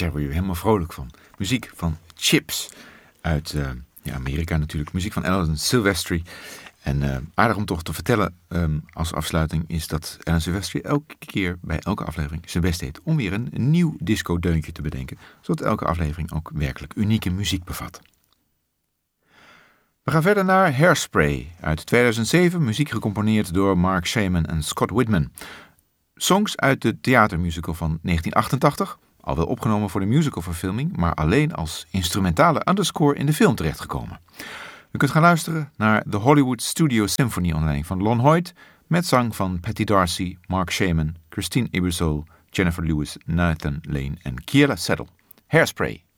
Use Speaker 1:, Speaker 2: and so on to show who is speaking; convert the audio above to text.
Speaker 1: daar word je helemaal vrolijk van. Muziek van Chips uit Amerika natuurlijk. Muziek van Alan Silvestri. En aardig om toch te vertellen als afsluiting is dat Alan Silvestri elke keer bij elke aflevering zijn best deed om weer een nieuw disco-deuntje te bedenken, zodat elke aflevering ook werkelijk unieke muziek bevat. We gaan verder naar Hairspray uit 2007, muziek gecomponeerd door Mark Shaman en Scott Whitman. Songs uit de theatermusical van 1988, al wel opgenomen voor de musicalverfilming, maar alleen als instrumentale underscore in de film terechtgekomen. U kunt gaan luisteren naar de Hollywood Studio Symphony onder leiding van Lon Hoyt, met zang van Patty Darcy, Mark Shaman, Christine Ebersole, Jennifer Lewis, Nathan Lane en Keala Settle. Hairspray.